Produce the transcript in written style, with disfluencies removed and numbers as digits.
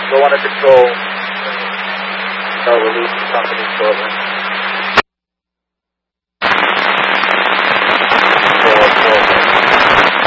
Go under control. They'll release the company shortly.